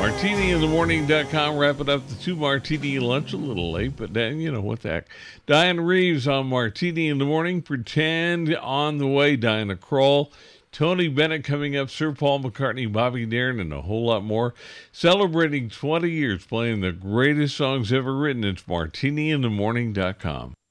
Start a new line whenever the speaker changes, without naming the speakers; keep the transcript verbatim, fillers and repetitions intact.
martini in the morning dot com wrapping up the two martini lunch a little late, but then, you know, what the heck. Diana Reeves on Martini in the Morning. Pretend on the way, Diana Krall. Tony Bennett coming up, Sir Paul McCartney, Bobby Darin, and a whole lot more. Celebrating twenty years playing the greatest songs ever written. It's martini in the morning dot com.